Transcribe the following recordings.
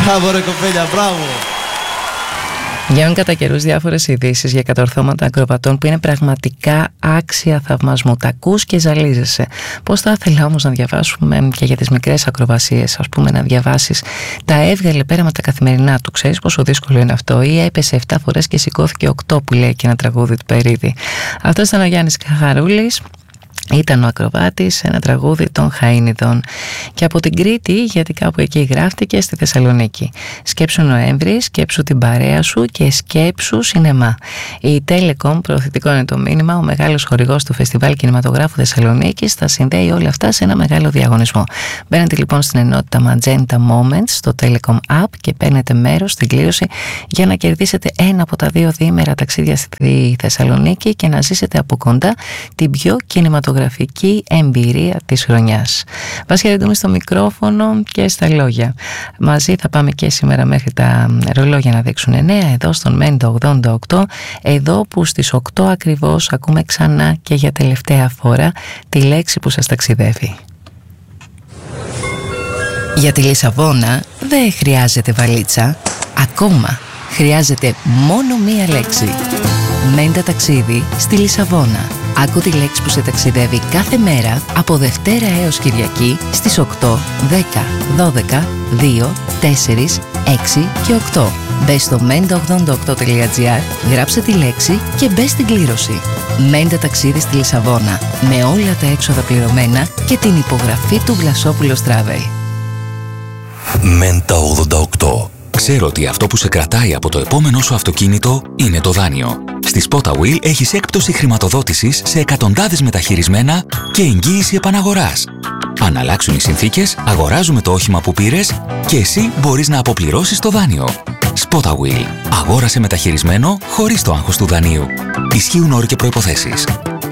Μπράβο ρε κοπέλια, μπράβο. Βγαίνουν κατά καιρούς διάφορες ειδήσεις για κατορθώματα ακροβατών που είναι πραγματικά άξια θαυμασμού. Τα ακούς και ζαλίζεσαι. Πώς θα ήθελα όμως να διαβάσουμε και για τις μικρές ακροβασίες, ας πούμε να διαβάσεις τα έβγαλε πέρα με τα καθημερινά του. Ξέρεις πόσο δύσκολο είναι αυτό? Ή έπεσε 7 φορές και σηκώθηκε 8 που λέει και ένα τραγούδι του Περίδη. Αυτός ήταν ο Γιάννης Καχαρούλης. Ήταν ο ακροβάτης, ένα τραγούδι των Χαΐνιδων. Και από την Κρήτη, γιατί κάπου εκεί γράφτηκε, στη Θεσσαλονίκη. Σκέψου Νοέμβρη, σκέψου την παρέα σου και σκέψου σινεμά. Η Telecom, προωθητικό είναι το μήνυμα, ο μεγάλος χορηγός του Φεστιβάλ Κινηματογράφου Θεσσαλονίκης, θα συνδέει όλα αυτά σε ένα μεγάλο διαγωνισμό. Μπαίνετε λοιπόν στην ενότητα Magenta Moments στο Telecom App και παίρνετε μέρος στην κλήρωση για να κερδίσετε ένα από τα 2 διήμερα ταξίδια στη Θεσσαλονίκη και να ζήσετε από κοντά την πιο κινηματογραφική εμπειρία της χρονιάς. Вас χαιρετούμε στο μικρόφωνο και στα λόγια. Μαζί θα πάμε και σήμερα μέχρι τα ρολόγια να δείξουν 9 εδώ στον Μέντα 88, εδώ που στις 8 ακριβώς ακούμε ξανά και για τελευταία φορά τη λέξη που σας ταξιδεύει. Για τη Λισαβόνα δεν χρειάζεται βαλίτσα, ακόμα χρειάζεται μόνο μία λέξη. Μέντα ταξίδι στη Λισαβόνα. Άκου τη λέξη που σε ταξιδεύει κάθε μέρα από Δευτέρα έως Κυριακή στις 8, 10, 12, 2, 4, 6 και 8. Μπες στο menda88.gr, γράψε τη λέξη και μπες στην κλήρωση. Μέντα ταξίδι στη Λισαβόνα, με όλα τα έξοδα πληρωμένα και την υπογραφή του Βλασόπουλος Travel. Μέντα 88. Ξέρω ότι αυτό που σε κρατάει από το επόμενό σου αυτοκίνητο είναι το δάνειο. Στη Spotawheel έχεις έκπτωση χρηματοδότησης σε εκατοντάδες μεταχειρισμένα και εγγύηση επαναγοράς. Αν αλλάξουν οι συνθήκες, αγοράζουμε το όχημα που πήρες και εσύ μπορείς να αποπληρώσεις το δάνειο. Spotawheel. Αγόρασε μεταχειρισμένο χωρίς το άγχος του δανείου. Ισχύουν όροι και προϋποθέσεις.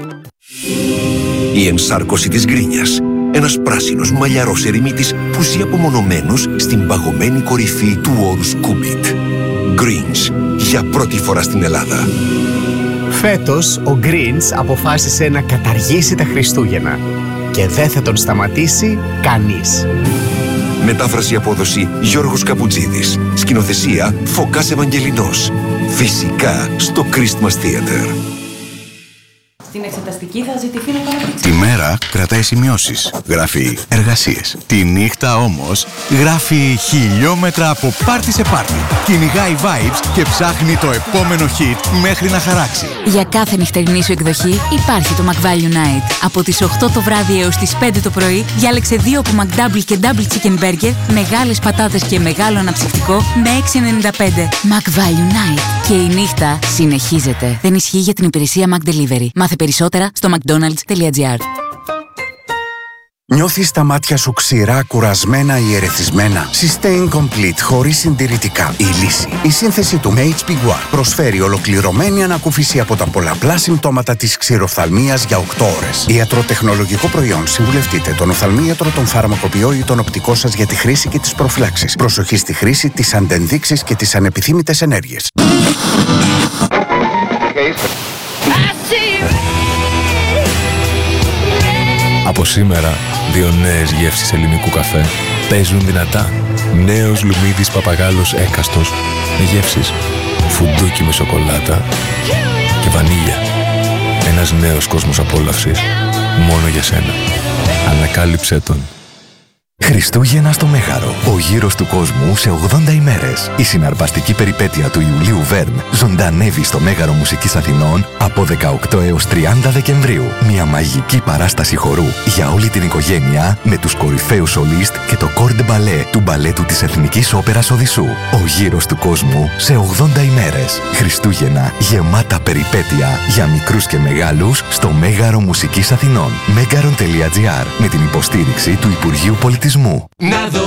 Η ενσάρκωση της γκρίνιας. Ένας πράσινος μαλλιαρός ερημίτης που ζει απομονωμένος στην παγωμένη κορυφή του όρους Κούμπιτ. Greens, για πρώτη φορά στην Ελλάδα. Φέτος ο Greens αποφάσισε να καταργήσει τα Χριστούγεννα και δεν θα τον σταματήσει κανείς. Μετάφραση απόδοση Γιώργος Καπουτζίδης. Σκηνοθεσία Φωκάς Ευαγγελινός. Φυσικά στο Christmas Theater. Στην εξεταστική θα ζητηθεί να κάνω Τη μέρα κρατάει σημειώσεις, γράφει εργασίες. Τη νύχτα όμως γράφει χιλιόμετρα από πάρτι σε πάρτι. Κυνηγάει vibes και ψάχνει το επόμενο hit μέχρι να χαράξει. Για κάθε νυχτερινή σου εκδοχή υπάρχει το McValue Night. Από τις 8 το βράδυ έως τις 5 το πρωί διάλεξε 2 από McDouble και Double Chicken Burger, μεγάλες πατάτες και μεγάλο αναψυκτικό με 6,95. McValue Night. Και η νύχτα συνεχίζεται. Δεν ισχύει για την υπηρεσία McDelivery. Μάθε περισσότερα στο mcdonalds.gr. Νιώθεις τα μάτια σου ξηρά, κουρασμένα ή ερεθισμένα? Sustain Complete χωρίς συντηρητικά. Η λύση. Η σύνθεση του HP Guard προσφέρει ολοκληρωμένη ανακούφιση από τα πολλαπλά συμπτώματα της ξηροφθαλμίας για 8 ώρες. Ιατροτεχνολογικό προϊόν. Συμβουλευτείτε τον οφθαλμίατρο, τον φαρμακοποιό ή τον οπτικό σας για τη χρήση και τις προφυλάξεις. Προσοχή στη χρήση, τις αντενδείξεις και τις ανεπιθύμητες ενέργειες. Από σήμερα, 2 νέες γεύσεις ελληνικού καφέ παίζουν δυνατά. Νέος Λουμίδης Παπαγάλος έκαστος με γεύσεις φουντούκι με σοκολάτα και βανίλια. Ένας νέος κόσμος απόλαυσης μόνο για σένα. Ανακάλυψέ τον. Χριστούγεννα στο Μέγαρο. Ο γύρος του κόσμου σε 80 ημέρες. Η συναρπαστική περιπέτεια του Ιουλίου Βέρν ζωντανεύει στο Μέγαρο Μουσικής Αθηνών από 18 έως 30 Δεκεμβρίου. Μια μαγική παράσταση χορού για όλη την οικογένεια με τους κορυφαίους σολίστ και το κορ ντε μπαλέ του μπαλέτου της Εθνικής Όπερας Οδυσσού. Ο γύρος του κόσμου σε 80 ημέρες. Χριστούγεννα γεμάτα περιπέτεια για μικρούς και μεγάλους στο Μέγαρο Μουσικής Αθηνών. Megaron.gr με την υποστήριξη του Υπουργείου Πολιτισμού.